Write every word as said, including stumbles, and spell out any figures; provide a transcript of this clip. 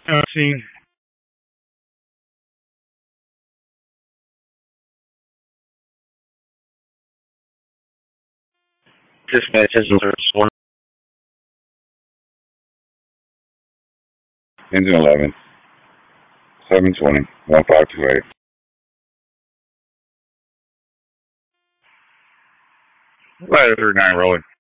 Uh, scene. Dispatch engine service one. Engine eleven, seven twenty, one five two eight. Ladder thirty-nine rolling.